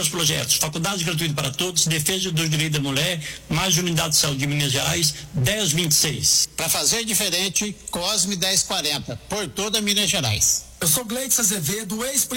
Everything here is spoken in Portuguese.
meus projetos: faculdade gratuita para todos, defesa dos direitos da mulher, mais unidade de saúde de Minas Gerais, 1026. Para fazer diferente, Cosme 1040, por toda Minas Gerais. Eu sou Gleides Azevedo, ex